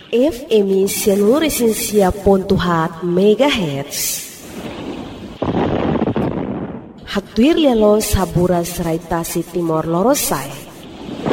FM Seluruh Pontuhat MHz. Hatuir lelo sabura serai Tasik Timor Lorosai.